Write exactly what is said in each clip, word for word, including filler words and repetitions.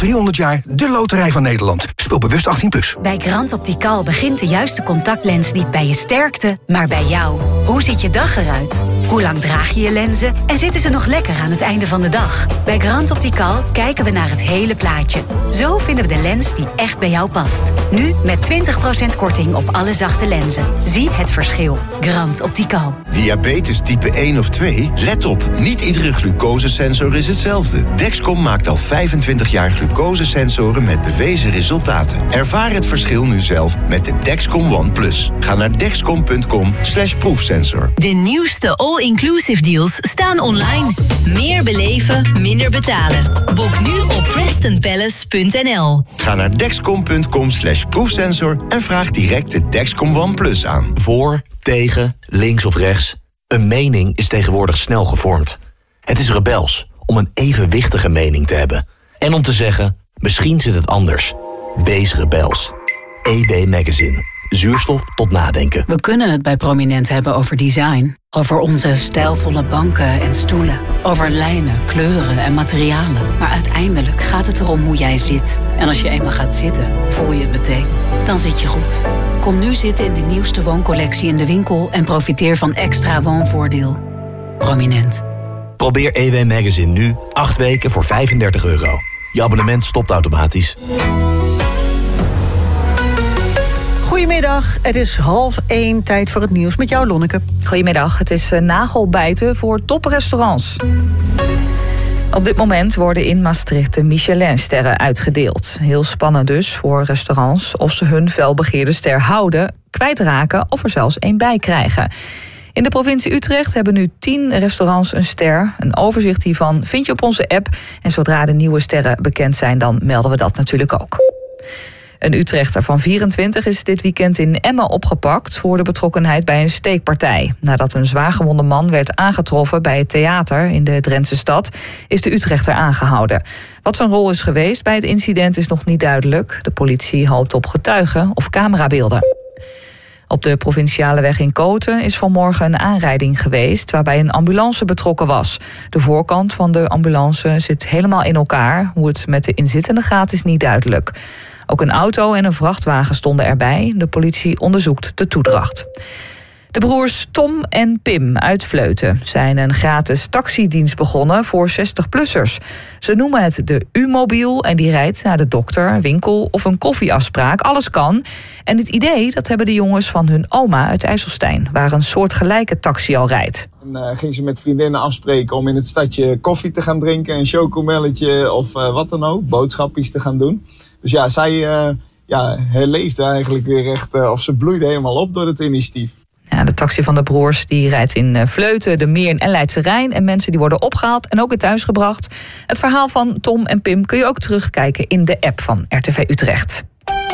driehonderd jaar de Loterij van Nederland. Speel bewust achttien plus. Bij Grand Optical begint de juiste contactlens niet bij je sterkte, maar bij jou. Hoe ziet je dag eruit? Hoe lang draag je je lenzen? En zitten ze nog lekker aan het einde van de dag? Bij Grand Optical kijken we naar het hele plaatje. Zo vinden we de lens die echt bij jou past. Nu met twintig procent korting op alle zachte lenzen. Zie het verschil. Grand Optical. Diabetes type één of twee? Let op, niet iedere glucosesensor is hetzelfde. Dexcom maakt al vijfentwintig jaar glucosesensoren met bewezen resultaten. Ervaar het verschil nu zelf met de Dexcom One Plus. Ga naar dexcom punt com slash proefsensor. De nieuwste all-inclusive deals staan online. Meer beleven, minder betalen. Boek nu op preston palace punt n l. Ga naar dexcom punt com slash proefsensor en vraag direct de Dexcom One Plus aan. Voor, tegen, links of rechts. Een mening is tegenwoordig snel gevormd. Het is rebels om een evenwichtige mening te hebben. En om te zeggen, misschien zit het anders. Wees rebels. E B Magazine. Zuurstof tot nadenken. We kunnen het bij Prominent hebben over design. Over onze stijlvolle banken en stoelen. Over lijnen, kleuren en materialen. Maar uiteindelijk gaat het erom hoe jij zit. En als je eenmaal gaat zitten, voel je het meteen. Dan zit je goed. Kom nu zitten in de nieuwste wooncollectie in de winkel... en profiteer van extra woonvoordeel. Prominent. Probeer E W Magazine nu acht weken voor vijfendertig euro. Je abonnement stopt automatisch. Goedemiddag, het is half één, tijd voor het nieuws met jou, Lonneke. Goedemiddag, het is nagelbijten voor toprestaurants. Op dit moment worden in Maastricht de Michelinsterren uitgedeeld. Heel spannend dus voor restaurants of ze hun felbegeerde ster houden, kwijtraken of er zelfs een bij krijgen. In de provincie Utrecht hebben nu tien restaurants een ster. Een overzicht hiervan vind je op onze app. En zodra de nieuwe sterren bekend zijn, dan melden we dat natuurlijk ook. Een Utrechter van vierentwintig is dit weekend in Emmen opgepakt voor de betrokkenheid bij een steekpartij. Nadat een zwaargewonde man werd aangetroffen bij het theater in de Drentse stad, is de Utrechter aangehouden. Wat zijn rol is geweest bij het incident is nog niet duidelijk. De politie hoopt op getuigen of camerabeelden. Op de provinciale weg in Koten is vanmorgen een aanrijding geweest waarbij een ambulance betrokken was. De voorkant van de ambulance zit helemaal in elkaar. Hoe het met de inzittende gaat is niet duidelijk. Ook een auto en een vrachtwagen stonden erbij. De politie onderzoekt de toedracht. De broers Tom en Pim uit Vleuten zijn een gratis taxidienst begonnen voor zestig-plussers. Ze noemen het de U-mobiel en die rijdt naar de dokter, winkel of een koffieafspraak. Alles kan. En het idee dat hebben de jongens van hun oma uit IJsselstein, waar een soortgelijke taxi al rijdt. En uh, ging ze met vriendinnen afspreken om in het stadje koffie te gaan drinken, een chocomelletje of uh, wat dan ook, boodschapjes te gaan doen. Dus ja, zij uh, ja, herleefde eigenlijk weer echt, uh, of ze bloeide helemaal op door het initiatief. Ja, de taxi van de broers die rijdt in Vleuten, de Meern en Leidse Rijn. En mensen die worden opgehaald en ook weer thuisgebracht. Het verhaal van Tom en Pim kun je ook terugkijken in de app van R T V Utrecht.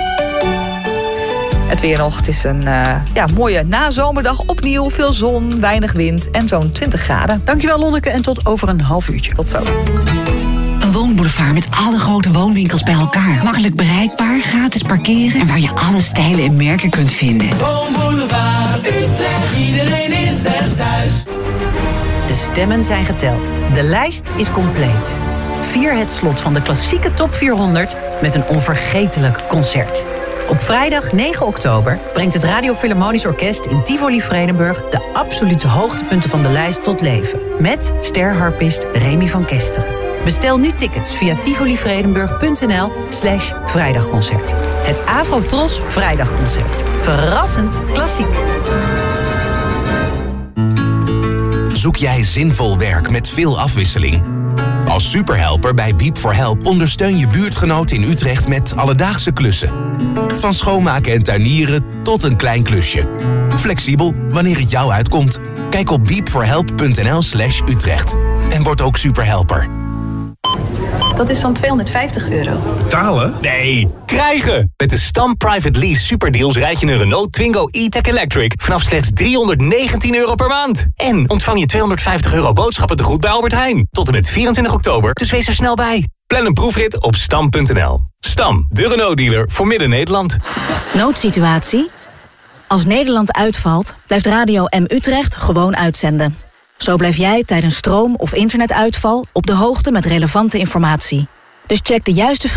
Het weer nog, het is een uh, ja, mooie nazomerdag. Opnieuw veel zon, weinig wind en zo'n twintig graden. Dankjewel, Lonneke, en tot over een half uurtje. Tot zo. Een woonboulevard met alle grote woonwinkels bij elkaar. Makkelijk bereikbaar, gratis parkeren en waar je alle stijlen en merken kunt vinden. Woonboulevard Utrecht, iedereen is er thuis. De stemmen zijn geteld. De lijst is compleet. Vier het slot van de klassieke top vierhonderd met een onvergetelijk concert. Op vrijdag negen oktober brengt het Radio Philharmonisch Orkest in Tivoli Vredenburg de absolute hoogtepunten van de lijst tot leven. Met sterharpist Remy van Kesteren. Bestel nu tickets via tivolivredenburg.nl slash vrijdagconcert. Het Afro-Tros Vrijdagconcert. Verrassend klassiek. Zoek jij zinvol werk met veel afwisseling? Als superhelper bij Beep for Help ondersteun je buurtgenoten in Utrecht met alledaagse klussen. Van schoonmaken en tuinieren tot een klein klusje. Flexibel wanneer het jou uitkomt. Kijk op beepforhelp.nl slash Utrecht. En word ook superhelper. Dat is dan tweehonderdvijftig euro. Betalen? Nee, krijgen! Met de Stam Private Lease Superdeals rijd je een Renault Twingo E-Tech Electric vanaf slechts driehonderdnegentien euro per maand. En ontvang je tweehonderdvijftig euro boodschappen te goed bij Albert Heijn. Tot en met vierentwintig oktober, dus wees er snel bij. Plan een proefrit op stam punt n l. Stam, de Renault-dealer voor Midden-Nederland. Noodsituatie? Als Nederland uitvalt, blijft Radio M Utrecht gewoon uitzenden. Zo blijf jij tijdens stroom- of internetuitval op de hoogte met relevante informatie. Dus check de juiste